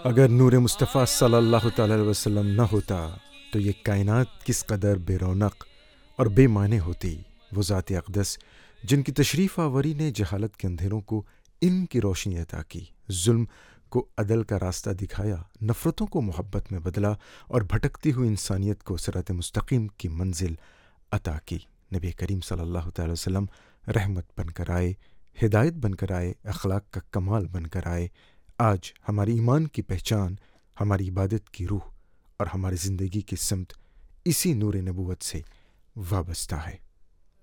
अगर नूर मुस्तफ़ा सल्लल्लाहु तआला अलैहि वसल्लम न होता तो ये कायनात किस कदर बेरौनक और बेमाने होती। वो ज़ात अक़दस जिनकी तशरीफ़ आवरी ने जहालत के अंधेरों को इल्म की रोशनी अता की, ज़ुल्म को अदल का रास्ता दिखाया, नफ़रतों को मोहब्बत में बदला और भटकती हुई इंसानियत को सिरात मुस्तकीम की मंजिल अता की। नबी करीम सल्लल्लाहु तआला अलैहि वसल्लम रहमत बनकर आए, हिदायत बनकर आए, अखलाक का कमाल बनकर आए। आज हमारी ईमान की पहचान, हमारी इबादत की रूह और हमारी ज़िंदगी की सिमत इसी नूर नबूवत से वाबस्ता है।